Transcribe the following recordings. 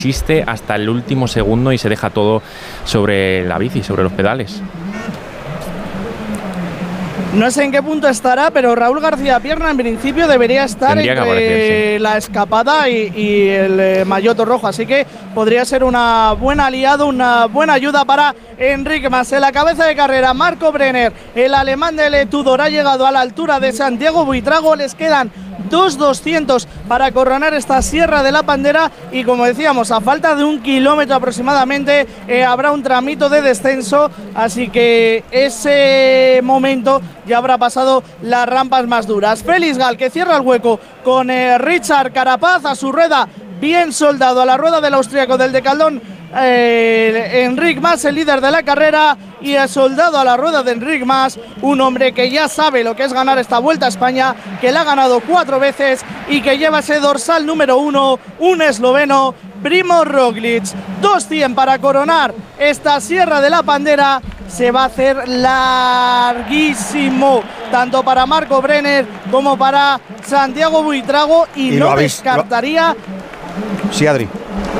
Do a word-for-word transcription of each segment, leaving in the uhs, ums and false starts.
Insiste hasta el último segundo y se deja todo sobre la bici, sobre los pedales. No sé en qué punto estará, pero Raúl García Pierna en principio debería estar Tendría entre aparecer, sí. la escapada y, y el eh, maillot rojo, así que podría ser una buena aliado, una buena ayuda para Enric Mas. En la cabeza de carrera, Marco Brenner, el alemán del Tudor, ha llegado a la altura de Santiago Buitrago. Les quedan dos doscientos para coronar esta Sierra de la Pantera y, como decíamos, a falta de un kilómetro aproximadamente eh, habrá un tramito de descenso, así que ese momento ya habrá pasado las rampas más duras. Félix Gal, que cierra el hueco con eh, Richard Carapaz a su rueda, bien soldado a la rueda del austríaco del Decaldón. Eh, Enric Mas, el líder de la carrera, y el soldado a la rueda de Enric Mas, un hombre que ya sabe lo que es ganar esta Vuelta a España, que la ha ganado cuatro veces y que lleva ese dorsal número uno, un esloveno, Primož Roglič. dos cien para coronar esta Sierra de la Pantera. Se va a hacer larguísimo, tanto para Marco Brenner como para Santiago Buitrago, y, y no habéis, descartaría lo... Sí, Adri.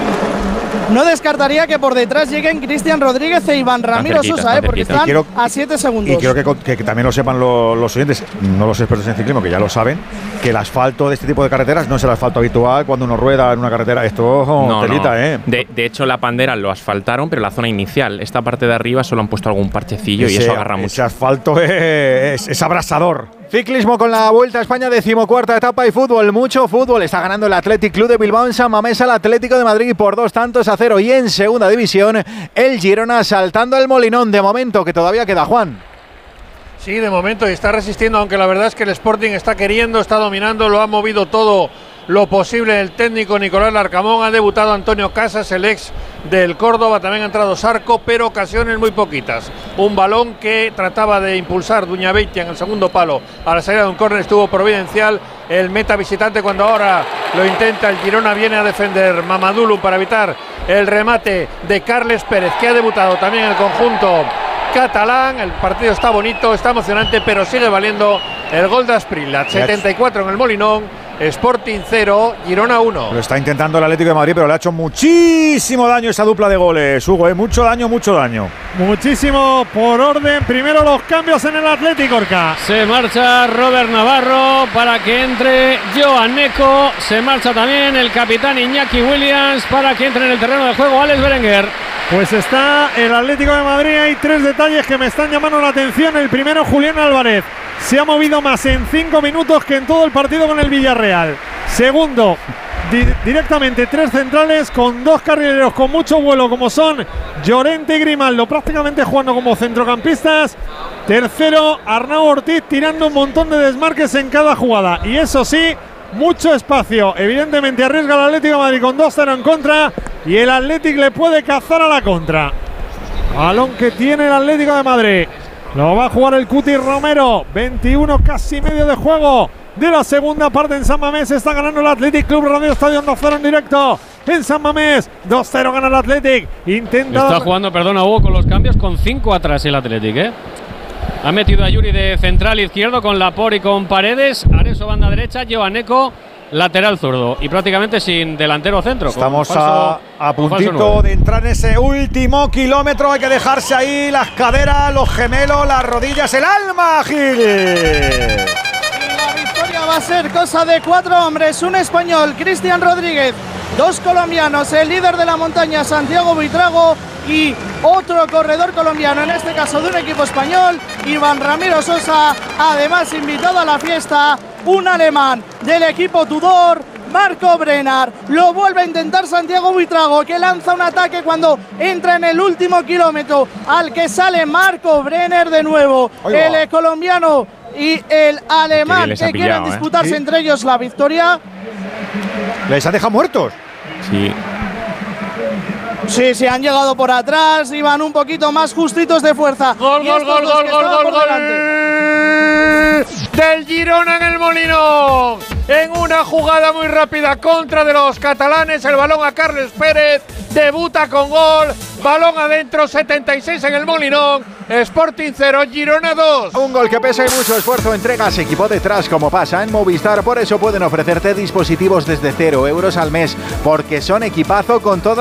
No descartaría que por detrás lleguen Cristian Rodríguez e Iván Ramiro Sosa, eh, porque están quiero, a siete segundos. Y quiero que, que, que también lo sepan los, los oyentes, no los expertos en ciclismo, que ya lo saben, que el asfalto de este tipo de carreteras no es el asfalto habitual cuando uno rueda en una carretera. Esto no, telita, no. ¿eh? De, de hecho, la Pantera lo asfaltaron, pero la zona inicial, esta parte de arriba solo han puesto algún parchecillo ese, y eso agarra mucho. Ese asfalto es, es, es abrasador. Ciclismo con la Vuelta a España, decimocuarta etapa, y fútbol, mucho fútbol. Está ganando el Athletic Club de Bilbao en San Mamés al Atlético de Madrid por dos tantos a cero. Y en segunda división, el Girona saltando el Molinón. De momento, que todavía queda, Juan. Sí, de momento, y está resistiendo, aunque la verdad es que el Sporting está queriendo, está dominando, lo ha movido todo lo posible el técnico Nicolás Larcamón. Ha debutado Antonio Casas, el ex del Córdoba, también ha entrado Sarco, pero ocasiones muy poquitas. Un balón que trataba de impulsar Duñabeitia en el segundo palo a la salida de un córner, estuvo providencial el meta visitante cuando ahora lo intenta el Girona. Viene a defender Mamadou para evitar el remate de Carles Pérez, que ha debutado también en el conjunto catalán. El partido está bonito, está emocionante, pero sigue valiendo el gol de Asprilla. setenta y cuatro en el Molinón. Sporting cero, Girona uno. Lo está intentando el Atlético de Madrid, pero le ha hecho muchísimo daño esa dupla de goles, Hugo, ¿eh? Mucho daño, mucho daño. Muchísimo por orden. Primero los cambios en el Atlético, Orca. Se marcha Robert Navarro para que entre Joan Neco. Se marcha también el capitán Iñaki Williams para que entre en el terreno de juego Alex Berenguer. Pues está el Atlético de Madrid. Hay tres detalles que me están llamando la atención. El primero, Julián Álvarez. Se ha movido más en cinco minutos que en todo el partido con el Villarreal. Segundo, di directamente tres centrales con dos carrileros con mucho vuelo, como son Llorente y Grimaldo, prácticamente jugando como centrocampistas. Tercero, Arnau Ortiz tirando un montón de desmarques en cada jugada. Y eso sí, mucho espacio. Evidentemente arriesga el Atlético de Madrid con dos cero en contra, y el Atlético le puede cazar a la contra. Balón que tiene el Atlético de Madrid. Lo va a jugar el Cuti Romero. veintiuno casi medio de juego de la segunda parte en San Mamés. Está ganando el Athletic Club Radio Estadio dos cero en directo en San Mamés. dos cero gana el Athletic. Intenta. Está jugando, perdona Hugo, con los cambios con cinco atrás el Athletic, ¿eh? Ha metido a Yuri de central izquierdo con Laporte y con Paredes. Areso banda derecha, Joaneco lateral zurdo y prácticamente sin delantero centro. Estamos falso, a, a puntito de entrar en ese último kilómetro. Hay que dejarse ahí las caderas, los gemelos, las rodillas, el alma, Gil. Y la victoria va a ser cosa de cuatro hombres. Un español, Cristian Rodríguez. Dos colombianos, el líder de la montaña, Santiago Buitrago, y otro corredor colombiano, en este caso de un equipo español, Iván Ramiro Sosa. Además, invitado a la fiesta, un alemán del equipo Tudor, Marco Brenner. Lo vuelve a intentar Santiago Buitrago, que lanza un ataque cuando entra en el último kilómetro, al que sale Marco Brenner de nuevo. El colombiano y el alemán que pillado, quieren disputarse ¿eh? ¿Sí? entre ellos la victoria. ¿Les ha dejado muertos? Sí. Sí, sí, han llegado por atrás, iban un poquito más justitos de fuerza. Gol, gol, gol, gol, gol, gol, gol del Girona en el Molinón. En una jugada muy rápida contra de los catalanes, el balón a Carles Pérez, debuta con gol balón adentro, setenta y seis en el Molinón, Sporting cero, Girona dos. Un gol que pesa y mucho esfuerzo, entregas, equipo detrás, como pasa en Movistar. Por eso pueden ofrecerte dispositivos desde cero euros al mes, porque son equipazo con toda